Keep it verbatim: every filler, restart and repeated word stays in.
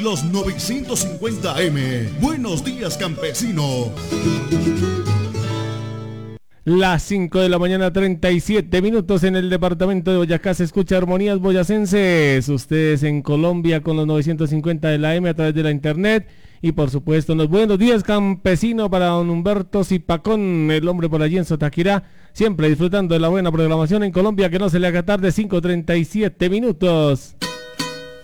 los novecientos cincuenta A M. Buenos días, campesino. Las cinco de la mañana, treinta y siete minutos en el departamento de Boyacá. Se escucha Armonías Boyacenses. Ustedes en Colombia con los novecientos cincuenta de la A M a través de la internet. Y por supuesto, unos buenos días, campesino, para don Humberto Zipacón, el hombre por allí en Sotaquirá. Siempre disfrutando de la buena programación en Colombia, que no se le haga tarde, cinco treinta y siete minutos.